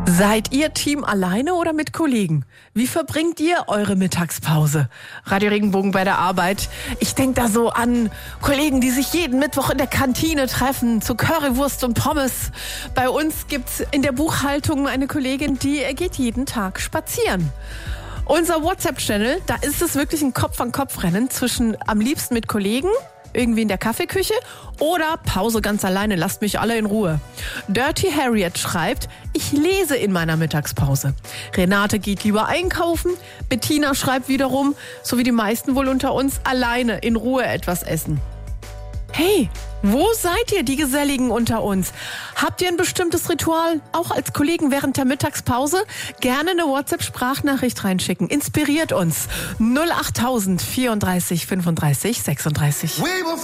Seid ihr Team alleine oder mit Kollegen? Wie verbringt ihr eure Mittagspause? Radio Regenbogen bei der Arbeit. Ich denke da so an Kollegen, die sich jeden Mittwoch in der Kantine treffen zu Currywurst und Pommes. Bei uns gibt's in der Buchhaltung eine Kollegin, die geht jeden Tag spazieren. Unser WhatsApp-Channel, da ist es wirklich ein Kopf-an-Kopf-Rennen zwischen am liebsten mit Kollegen, irgendwie in der Kaffeeküche, oder Pause ganz alleine, lasst mich alle in Ruhe. Dirty Harriet schreibt, ich lese in meiner Mittagspause. Renate geht lieber einkaufen. Bettina schreibt wiederum, so wie die meisten wohl unter uns, alleine in Ruhe etwas essen. Hey, wo seid ihr, die Geselligen unter uns? Habt ihr ein bestimmtes Ritual, auch als Kollegen während der Mittagspause? Gerne eine WhatsApp-Sprachnachricht reinschicken. Inspiriert uns. 08000 34 35 36.